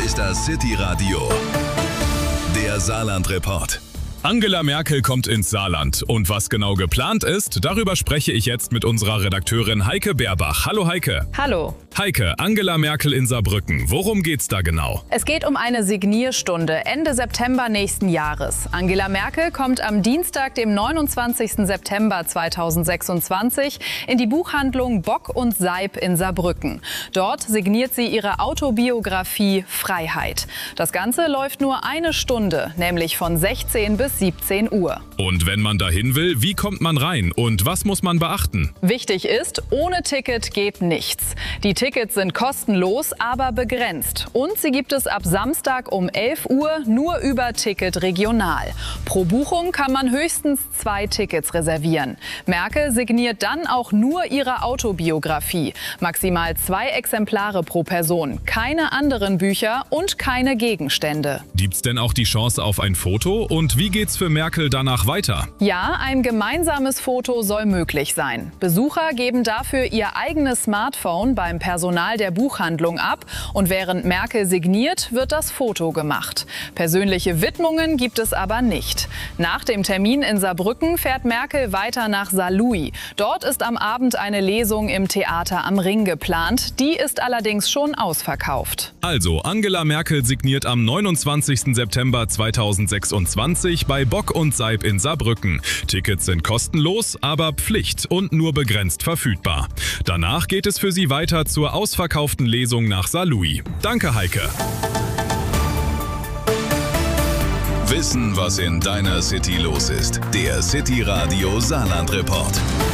ist das City Radio, der Saarland-Report. Angela Merkel kommt ins Saarland. Und was genau geplant ist, darüber spreche ich jetzt mit unserer Redakteurin Heike Beerbach. Hallo Heike. Hallo. Heike, Angela Merkel in Saarbrücken. Worum geht's da genau? Es geht um eine Signierstunde Ende September nächsten Jahres. Angela Merkel kommt am Dienstag, dem 29. September 2026, in die Buchhandlung Bock und Seib in Saarbrücken. Dort signiert sie ihre Autobiografie Freiheit. Das Ganze läuft nur eine Stunde, nämlich von 16 bis 17 Uhr. Und wenn man dahin will, wie kommt man rein und was muss man beachten? Wichtig ist, ohne Ticket geht nichts. Die Tickets sind kostenlos, aber begrenzt. Und sie gibt es ab Samstag um 11 Uhr nur über Ticket regional. Pro Buchung kann man höchstens 2 Tickets reservieren. Merkel signiert dann auch nur ihre Autobiografie. Maximal 2 Exemplare pro Person. Keine anderen Bücher und keine Gegenstände. Gibt's denn auch die Chance auf ein Foto? Und wie geht's für Merkel danach weiter? Ja, ein gemeinsames Foto soll möglich sein. Besucher geben dafür ihr eigenes Smartphone beim Personal der Buchhandlung ab und während Merkel signiert, wird das Foto gemacht. Persönliche Widmungen gibt es aber nicht. Nach dem Termin in Saarbrücken fährt Merkel weiter nach Saarlouis. Dort ist am Abend eine Lesung im Theater am Ring geplant. Die ist allerdings schon ausverkauft. Also, Angela Merkel signiert am 29. September 2026 bei Bock und Seib in Saarbrücken. Tickets sind kostenlos, aber Pflicht und nur begrenzt verfügbar. Danach geht es für sie weiter zur ausverkauften Lesung nach Saarlouis. Danke, Heike. Wissen, was in deiner City los ist. Der City Radio Saarland-Report.